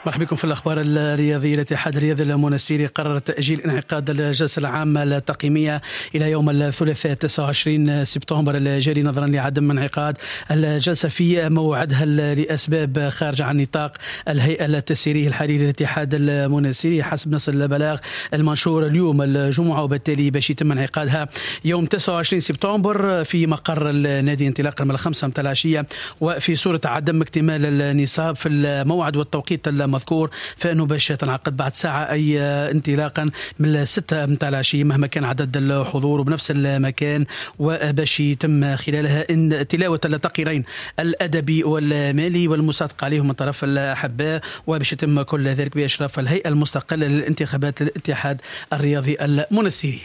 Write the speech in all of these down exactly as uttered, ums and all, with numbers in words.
مرحبا بكم في الأخبار الرياضية. الاتحاد الرياضي المنستيري قرر تأجيل انعقاد الجلسة العامة التقييمية إلى يوم الثلاثاء تسعة وعشرين سبتمبر الجاري نظرا لعدم انعقاد الجلسة في موعدها لأسباب خارجة عن نطاق الهيئة التسييرية الحالي للاتحاد المنستيري حسب نص البلاغ المنشور اليوم الجمعة، وبالتالي باش يتم انعقادها يوم تسعة وعشرين سبتمبر في مقر النادي انطلاقا من الخمسة متاع العشية، وفي صورة عدم اكتمال النصاب في الموعد والتوقيت المذكور فإنه باش تنعقد بعد ساعة أي انطلاقا من الستة متاع العشية مهما كان عدد الحضور وبنفس المكان، وباش يتم خلالها إن تلاوة التقريرين الأدبي والمالي والمصادقة عليهم من طرف الأحباء، وباش يتم كل ذلك بإشراف الهيئة المستقلة للانتخابات للاتحاد الرياضي المنستيري.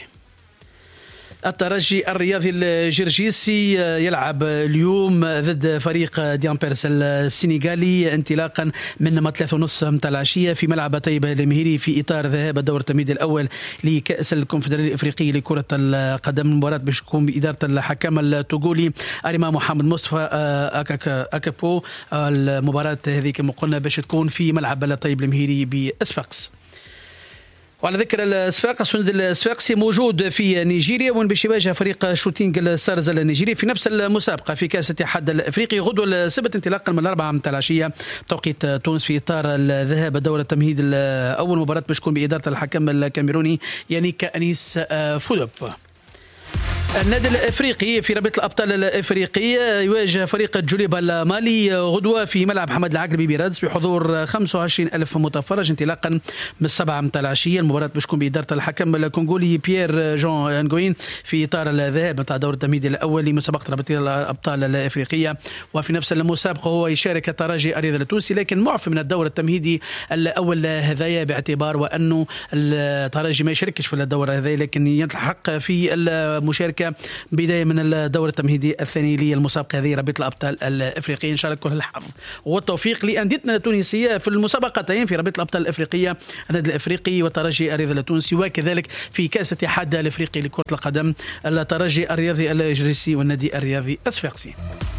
الترجي الرياضي الجرجيسي يلعب اليوم ضد فريق ديامبيرس السنغالي انطلاقا من ثلاثة ونص متاع العشية في ملعب طيبة المهيري في إطار ذهاب دور التمهيدي الأول لكأس الكونفدرالية الإفريقية لكرة القدم. المباراة باش تكون بإدارة الحكم التوغولي أريما محمد مصطفى أكابو. المباراة هذه كما قلنا باش تكون في ملعب طيب المهيري بأسفاقس. وعلى ذكر الصفاقس، سند الصفاقسي موجود في نيجيريا وين باش يواجه فريق شوتينغ ستارز النيجيري في نفس المسابقه في كاس الاتحاد الافريقي غدوه السبت انطلاقا من الاربعه متاع العشيه توقيت تونس في اطار الذهاب دور التمهيد الاول. مباراه باش تكون باداره الحكم الكاميروني يانيك انيس فودوب. النادي الافريقي في رابطه الابطال الافريقيه يواجه فريق جوليبا المالي غدوه في ملعب حمد العقربي برادس بحضور خمسة وعشرين ألف متفرج انطلاقا من السبعه متاع العشيه. المباراه باش تكون باداره الحكم الكونغولي بيير جون انغوين في اطار الذهاب نتاع دور التمهيدي الاول لمسابقه رابطه الابطال الافريقيه، وفي نفس المسابقه هو يشارك الترجي الرياضي التونسي لكن معفى من الدور التمهيدي الاول هذايا باعتبار وانه الترجي ما يشاركش في الدور هذا لكن يلحق في المشاركه بداية من الدورة التمهيدي الثاني للمسابقة هذه رابطة الأبطال الأفريقية. إن شاء الله كل الحظ والتوفيق لأنديتنا التونسية في المسابقتين في رابطة الأبطال الأفريقية النادي الأفريقي والترجي الرياضي التونسي، وكذلك في كأس الاتحاد الأفريقي لكرة القدم الترجي الرياضي الجريسي والنادي الرياضي الصفاقسي.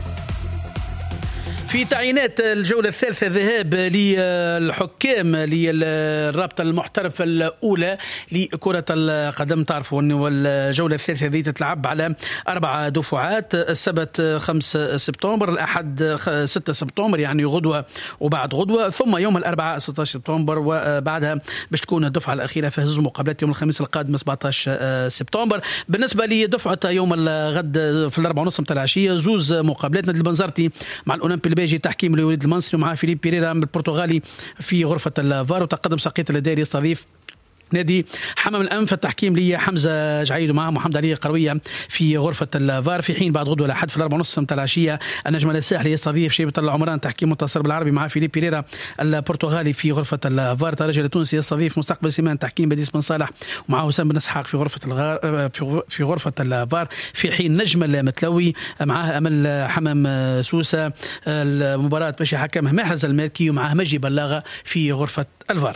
في تعيينات الجولة الثالثة ذهاب للحكام للرابطة المحترفة الأولى لكرة القدم. تعرفوا أن الجولة الثالثة هذه تتلعب على أربع دفعات، السبت خمسة سبتمبر، الأحد ستة سبتمبر يعني غدوة وبعد غدوة، ثم يوم الأربعاء ستة عشر سبتمبر، وبعدها باش تكون الدفعة الأخيرة في هزوز مقابلات يوم الخميس القادم سبعة عشر سبتمبر. بالنسبة لدفعة يوم الغد في الأربعة ونص متاع العشية زوز مقابلات نادي البنزرتي مع الأولمبي البيجي تحكيم الوليد المنصري ومع فيليب بيريرا من البرتغالي في غرفة الفار، وتقدم سقيط الدائري يستضيف نادي حمام الأنف التحكيم لي حمزة جعيد ومعه محمد علي قروية في غرفة الفار. في حين بعد غدوة الأحد في الأربعة ونص متاع العشية النجم الساحلي يستضيف شيبة العمران تحكيم منتصر بالعربي مع فيليب بيريرا البرتغالي في غرفة الفار. الترجي التونسي يستضيف مستقبل سيمان تحكيم بديس بن صالح ومعه حسام بن اسحاق في غرفة الغار في غرفة الفار. في حين نجم المتلوي معه أمل حمام سوسة المباراة باش يحكمها محرز المالكي ومعه مجدي بلاغة في غرفة الفار.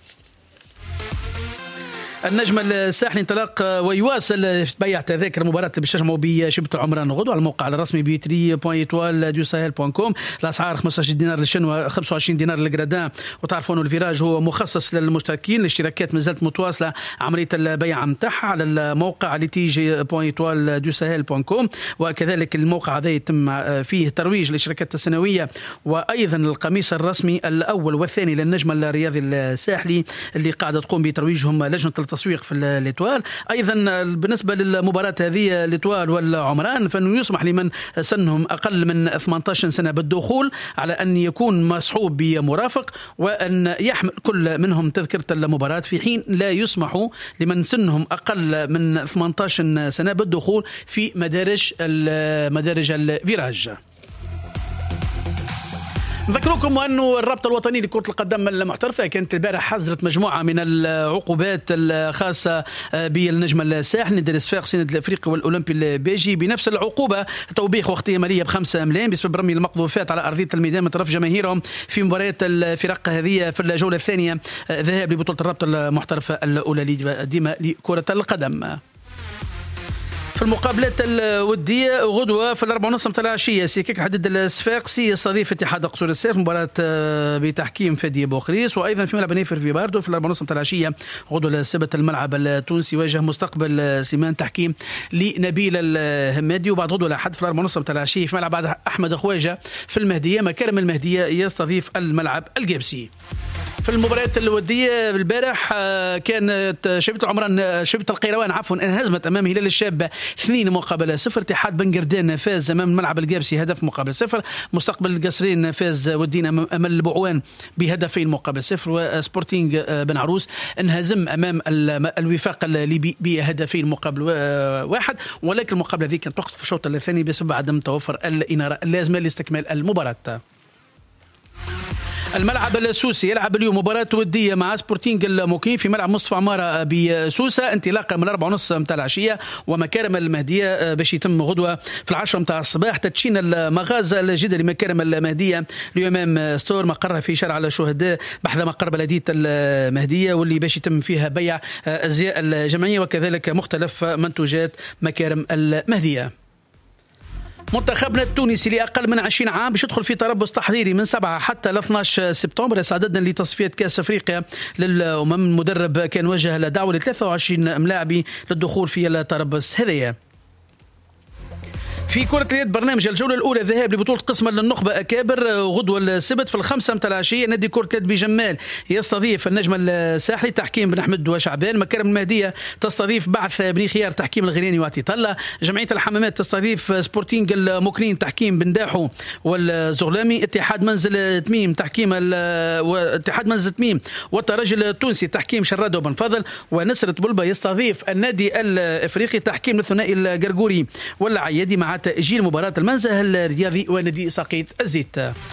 النجم الساحلي انطلاق ويواصل بيع تذاكر المباراة اللي باش تجمعوا بشبة العمران غدوة على الموقع الرسمي بيتري بوان ايتوال دو ساهل بوان كوم. الاسعار خمسة عشر دينار للشنوة خمسة وعشرين دينار للجرادان، وتعرفوا انه الفيراج هو مخصص للمشتركين. الاشتراكات مازالت متواصلة عملية البيع نتاعها على الموقع اللي تيجي بوان ايتوال دو ساهل بوان كوم، وكذلك الموقع هذا يتم فيه ترويج الاشتراكات السنوية وايضا القميص الرسمي الاول والثاني للنجم الرياضي الساحلي اللي قاعدة تقوم بترويجهم لجنة التسويق في الإتوال. أيضا بالنسبة للمباراة هذه الإتوال والعمران فإنه يسمح لمن سنهم أقل من ثمانية عشر سنة بالدخول على أن يكون مصحوب بمرافق وأن يحمل كل منهم تذكرة المباراة، في حين لا يسمح لمن سنهم أقل من ثمانية عشر سنة بالدخول في مدارج مدارج الفيراج. نذكركم أنه الرابطة الوطني لكرة القدم المحترفة كانت البارح حصدت مجموعة من العقوبات الخاصة بالنجم الساحلي نادي الصفاقسي النادي الأفريقي والأولمبي البيجي بنفس العقوبة توبيخ واختيار مالية بخمسة ملايين بسبب رمي المقذوفات على أرضية الميدان من طرف جماهيرهم في مباريات الفرق هذه في الجولة الثانية ذهاب لبطولة الرابطة المحترفة الأولى ديما لكرة القدم. في المقابلات الودية غدوة في الأربعة ونص متاع العشية سيكيك حدد الصفاقسي يستضيف اتحاد قصور السيف مباراة بتحكيم فادي بوخريس. وأيضا في ملعب نيفر في باردو في الأربعة ونص متاع العشية غدوة السبت الملعب التونسي يواجه مستقبل سيمان تحكيم لنبيل الهمادي. وبعد غدوة الأحد في الأربعة ونص متاع العشية في ملعب أحمد خواجة في المهدية مكارم المهدية يستضيف الملعب الجابسي. في المباريات الودية البارح كانت شبيبة العمران شبيبة القيروان عفوا انهزمت امام هلال الشاب اثنين مقابل صفر. اتحاد بن قردان فاز امام الملعب الجابسي هدف مقابل صفر. مستقبل القصرين فاز ودين امام البعوان بهدفين مقابل صفر. وسبورتينغ بن عروس انهزم امام الوفاق الليبي بهدفين مقابل واحد. ولكن المقابله ذي كانت توقف في الشوط الثاني بسبب عدم توفر الاناره اللازمه لاستكمال المباراه. الملعب السوسي يلعب اليوم مباراة ودية مع سبورتينغ المقيم في ملعب مصطفى عمارة بسوسة انطلاقا من الأربعة ونص متاع العشية. ومكارم المهدية باش يتم غدوة في العشرة متاع الصباح تدشين المغازة الجديدة لمكارم المهدية لأمام ستور مقرها في شارع الشهداء بحذا مقر بلدية المهدية واللي باش يتم فيها بيع أزياء الجمعية وكذلك مختلف منتوجات مكارم المهدية. منتخبنا التونسي لأقل من عشرين عام باش يدخل في تربص تحضيري من سبعة حتى ل اثني عشر سبتمبر استعدادا لتصفية كأس أفريقيا للأمم. المدرب كان وجه دعوة ل ثلاثة وعشرين ملاعبي للدخول في التربص هذايا. في كرة اليد برنامج الجولة الأولى ذهاب لبطولة قسم للنخبة أكابر غدوة السبت في الخمسة متاع العشية. نادي كرة اليد بجمال يستضيف النجم الساحلي تحكيم بن أحمد وشعبان. مكارم المهدية تستضيف بعث بن خيار تحكيم الغرياني وعطيت الله. جمعية الحمامات تستضيف سبورتينغ المكرين تحكيم بن داحو والزغلامي. اتحاد منزل تميم تحكيم اتحاد منزل تميم والترجي التونسي تحكيم شرادة وبن فضل. ونسرة بلبة يستضيف النادي الافريقي تحكيم الثنائي القرقوري والعيادي مع تأجيل مباراة المنزه الرياضي ونادي ساقيط الزيت.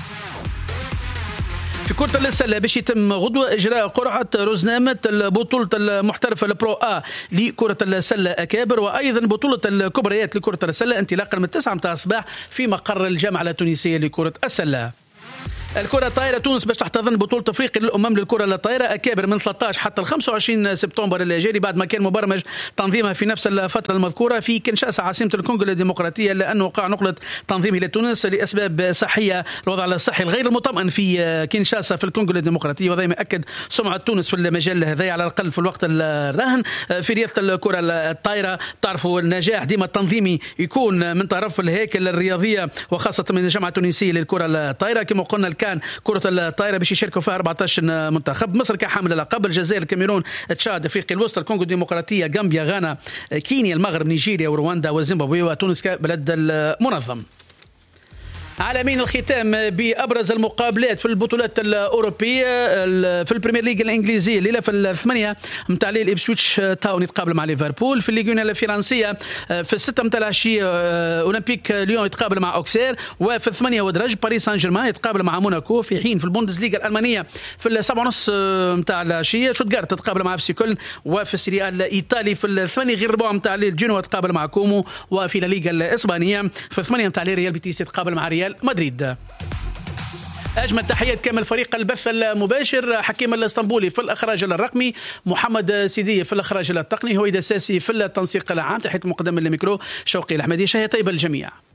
في كرة السلة باش يتم غدوة إجراء قرعة روزنامة البطولة المحترفة البرو آ لكرة السلة أكابر. وأيضا بطولة الكبريات لكرة السلة انطلاقا من التسعة متاع الصباح في مقر الجامعة التونسية لكرة السلة. الكرة الطائرة تونس باش تحتضن بطولة أفريقيا للأمم للكرة الطائرة أكابر من ثلاثة عشر حتى خمسة وعشرين سبتمبر الجاري بعد ما كان مبرمج تنظيمها في نفس الفترة المذكورة في كنشاسا عاصمة الكونغو الديمقراطية لأنه وقع نقلة تنظيم إلى تونس لأسباب صحية. الوضع الصحي الغير المطمئن في كنشاسا في الكونغو الديمقراطية وهذا ما أكد سمعة تونس في المجال هذا على الأقل في الوقت الراهن. في رياضة الكرة الطائرة تعرفوا النجاح ديما التنظيمي يكون من طرف الهيكل الرياضية وخاصة من الجامعة التونسية للكرة الطائرة. كما قلنا كان كرة الطائرة باش يشاركوا فيها أربعة عشر منتخب. مصر كحامل اللقب، الجزائر، الكاميرون، تشاد، افريقيا الوسطى، الكونغو الديمقراطية، غامبيا، غانا، كينيا، المغرب، نيجيريا ورواندا وزيمبابوي وتونس كبلد المنظم. عالمين الختام بأبرز المقابلات في البطولات الأوروبية. في البريمير ليج الإنجليزية الليلة في الثمانية متاع الليل إبسويتش تاون يتقابل مع ليفربول. في الليغون الفرنسية في الستة متاع العشية أولمبيك ليون يتقابل مع أوكسير. وفي الثمانية ودرج باريس سان جيرمان يتقابل مع موناكو. في حين في البوندسليغا الألمانية في السبعة ونص متاع العشية شوتغارت تتقابل مع بسيكول. وفي السيريا الإيطالي في الثاني غير ربع متاع الليل جنوا تتقابل مع كومو. وفي الليغا الإسبانية في الثمانية متاع الليل ريال بيتيس يتقابل مع ريال مدريد. أجمل تحيات كامل فريق البث المباشر. حكيم الاسطنبولي في الإخراج الرقمي، محمد سيدية في الإخراج التقني، هويدا ساسي في التنسيق العام. تحية المقدم للميكرو شوقي الأحمدي. شهية طيبة للجميع.